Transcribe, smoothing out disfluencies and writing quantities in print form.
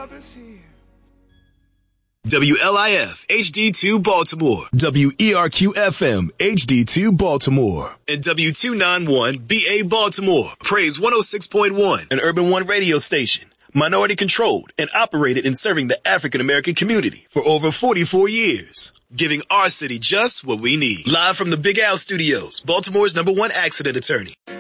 WLIF HD2 Baltimore, WERQ FM HD2 Baltimore, and W291 BA Baltimore. Praise 106.1, an Urban One radio station, minority controlled and operated in serving the African American community for over 44 years, giving our city just what we need. Live from the Big Al Studios, Baltimore's #1 accident attorney.